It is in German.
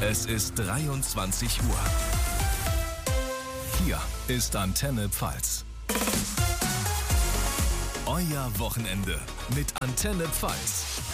Es ist 23 Uhr. Hier ist Antenne Pfalz. Euer Wochenende mit Antenne Pfalz.